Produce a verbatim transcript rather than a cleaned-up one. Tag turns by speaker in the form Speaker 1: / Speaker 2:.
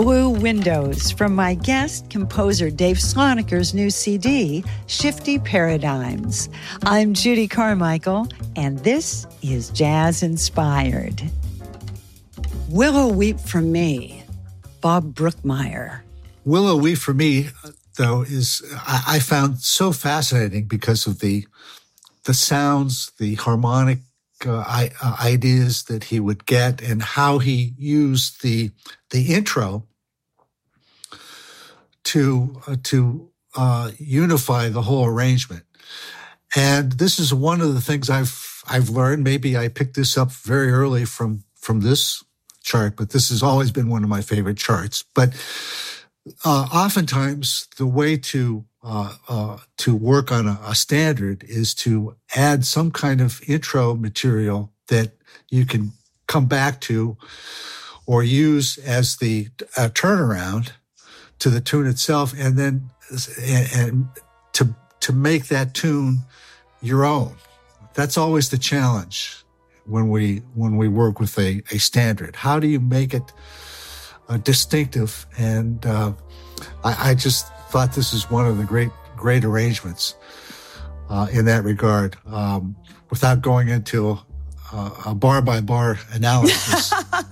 Speaker 1: Blue Windows from my guest, composer Dave Slonicker's new C D, Shifty Paradigms. I'm Judy Carmichael, and this is Jazz Inspired. Willow Weep for Me, Bob Brookmeyer.
Speaker 2: Willow Weep for Me, though, is I, I found so fascinating because of the the sounds, the harmonic uh, I, uh, ideas that he would get, and how he used the the intro to uh, to uh, unify the whole arrangement. And this is one of the things I've I've learned. Maybe I picked this up very early from from this chart, but this has always been one of my favorite charts. But uh, oftentimes, the way to uh, uh, to work on a, a standard is to add some kind of intro material that you can come back to or use as the uh, turnaround to the tune itself, and then and, and to to make that tune your own. That's always the challenge when we when we work with a, a standard. How do you make it uh, distinctive? And uh, I, I just thought this is one of the great great arrangements uh, in that regard. Um, without going into a, a bar by bar analysis,